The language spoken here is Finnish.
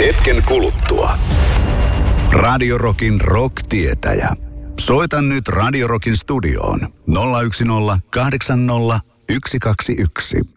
Hetken kuluttua. Radio Rockin rock-tietäjä. Soita nyt Radio Rockin studioon 010 80 121.